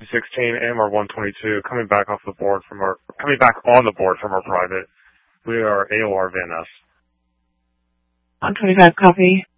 216 AMR 122 coming back on the board from our private. We are AOR Van Ness. 125 copy.